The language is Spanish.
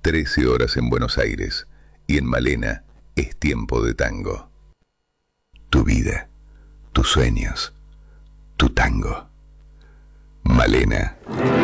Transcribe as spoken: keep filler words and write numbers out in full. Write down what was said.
trece horas en Buenos Aires y en Malena es tiempo de tango. Tu vida, tus sueños, tu tango. Malena.